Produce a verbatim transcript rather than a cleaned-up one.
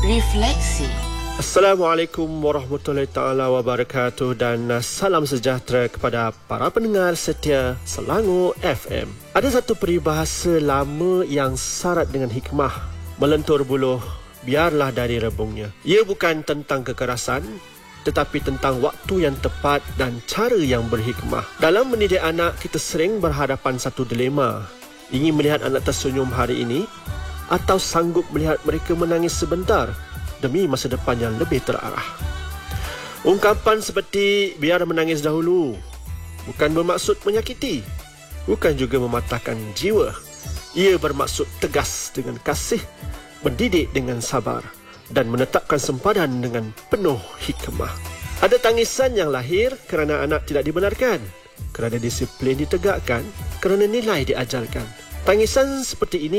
Refleksi. Assalamualaikum warahmatullahi taala wabarakatuh dan salam sejahtera kepada para pendengar setia Selangor F M. Ada satu peribahasa lama yang syarat dengan hikmah. Melentur buluh, biarlah dari rebungnya. Ia bukan tentang kekerasan, tetapi tentang waktu yang tepat dan cara yang berhikmah. Dalam mendidik anak, kita sering berhadapan satu dilema. Ingin melihat anak tersenyum hari ini atau sanggup melihat mereka menangis sebentar demi masa depan yang lebih terarah. Ungkapan seperti biar menangis dahulu bukan bermaksud menyakiti, bukan juga mematahkan jiwa. Ia bermaksud tegas dengan kasih, mendidik dengan sabar dan menetapkan sempadan dengan penuh hikmah. Ada tangisan yang lahir kerana anak tidak dibenarkan, kerana disiplin ditegakkan, kerana nilai diajarkan. Tangisan seperti ini